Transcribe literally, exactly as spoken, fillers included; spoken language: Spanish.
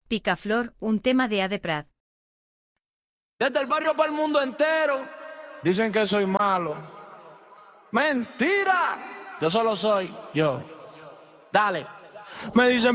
Picaflor, un tema de Ade Prat. Desde el barrio para el mundo entero dicen que soy malo. ¡Mentira! Yo solo soy yo. Dale. Me dicen